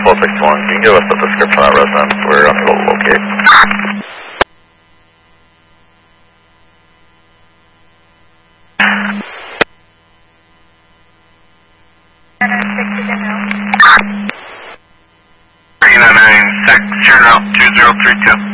461. Can you give us the description of that residence? We're unable to locate. Six 203 2.